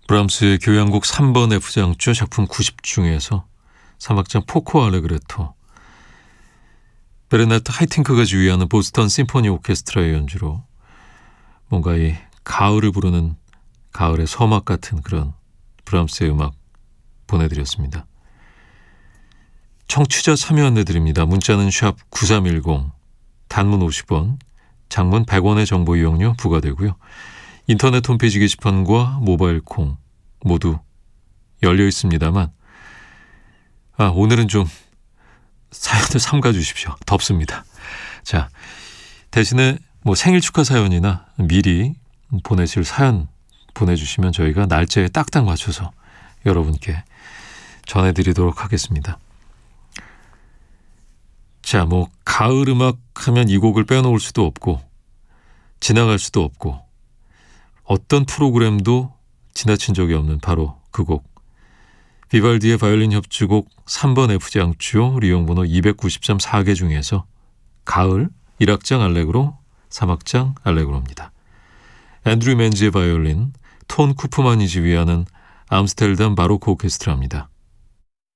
브람스의 교향곡 3번 F장조 작품 90 중에서 3악장 포코 알레그레토, 베르나르트 하이팅크가 지휘하는 보스턴 심포니 오케스트라의 연주로 뭔가 이 가을을 부르는 가을의 서막 같은 그런 브람스의 음악 보내드렸습니다. 청취자 참여 안내드립니다. 문자는 샵 9310, 단문 50원, 장문 100원의 정보 이용료 부과되고요. 인터넷 홈페이지 게시판과 모바일 콩 모두 열려 있습니다만 오늘은 좀 사연을 삼가 주십시오. 덥습니다. 자, 대신에 생일 축하 사연이나 미리 보내실 사연 보내주시면 저희가 날짜에 딱딱 맞춰서 여러분께 전해드리도록 하겠습니다. 자, 가을 음악 하면 이 곡을 빼놓을 수도 없고 지나갈 수도 없고 어떤 프로그램도 지나친 적이 없는 바로 그 곡. 비발디의 바이올린 협주곡 3번 F장조 리용번호 290.4개 중에서 가을 1악장 알레그로, 3악장 알레그로입니다. 앤드류 맨지의 바이올린, 톤 쿠프만이 지휘하는 암스테르담 바로크 오케스트라입니다.